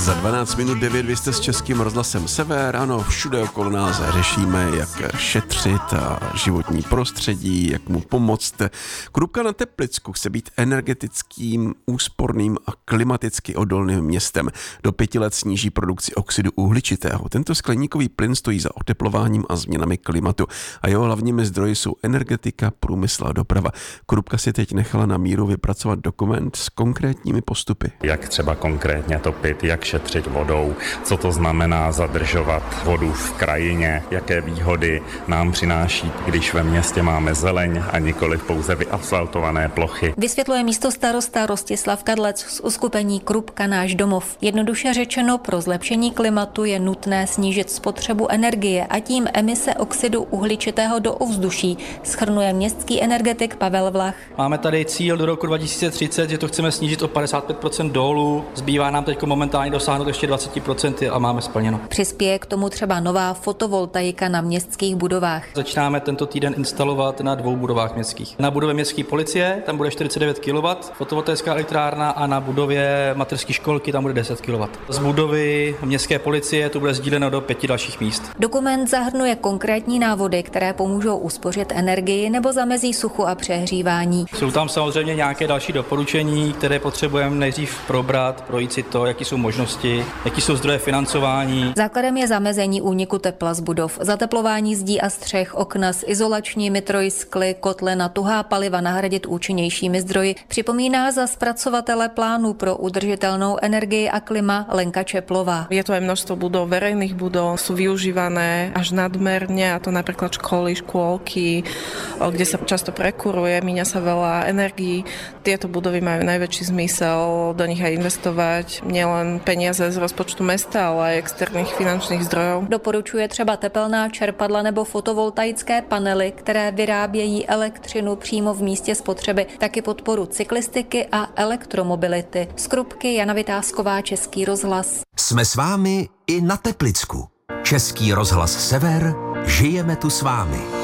Za 12 minut 9 vy jste s Českým rozhlasem Sever. Ano, všude okolo nás řešíme, jak šetřit a životní prostředí, jak mu pomoct. Krupka na Teplicku chce být energetickým, úsporným a klimaticky odolným městem. Do 5 let sníží produkci oxidu uhličitého. Tento skleníkový plyn stojí za oteplováním a změnami klimatu a jeho hlavními zdroji jsou energetika, průmysl a doprava. Krupka si teď nechala na míru vypracovat dokument s konkrétními postupy. Jak třeba konkrétně topit, jak šetřit vodou, co to znamená zadržovat vodu v krajině, jaké výhody nám přináší, když ve městě máme zeleň a nikoliv pouze vyasfaltované plochy. Vysvětluje místostarosta Rostislav Kadlec z uskupení Krupka náš domov. Jednoduše řečeno, pro zlepšení klimatu je nutné snížit spotřebu energie a tím emise oxidu uhličitého do ovzduší, shrnuje městský energetik Pavel Vlach. Máme tady cíl do roku 2030, že to chceme snížit o 55% dolů. Zbývá nám teď momentálně dosáhnout ještě 20% a máme splněno. Přispěje k tomu třeba nová fotovoltaika na městských budovách. Začínáme tento týden instalovat na 2 budovách městských. Na budově městské policie tam bude 49 kW fotovoltaická elektrárna a na budově mateřské školky tam bude 10 kW. Z budovy městské policie to bude sdíleno do 5 dalších míst. Dokument zahrnuje konkrétní návody, které pomůžou uspořit energii nebo zamezí suchu a přehřívání. Jsou tam samozřejmě nějaké další doporučení, které potřebujeme nejdřív probrat, projít si to, jaký jsou možnosti, jaký jsou zdroje financování. Základem je zamezení úniku tepla z budov, zateplování zdí a střech, okna s izolačními trojskly, kotle na tuhá paliva nahradit účinnějšími zdroji, připomíná za zpracovatele plánu pro udržitelnou energii a klima Lenka Čeplová. Je to aj množstvo budov, verejných budov, sú využívané až nadmerne, a to napríklad školy, škôlky, kde sa často prekuruje, míňa sa veľa energií. Tieto budovy majú najväčší zmysel do nich aj investovať, nielen peniaze z rozpočtu mesta, ale aj externých finančních zdrojů. Doporučuje třeba tepelná čerpadla nebo fotovoltaické panely, které vyrábějí elektřinu přímo v místě spotřeby, taky podporu cyklistiky a elektromobility. Z Krupky Jana Vytázková, Český rozhlas. Jsme s vámi i na Teplicku. Český rozhlas Sever, žijeme tu s vámi.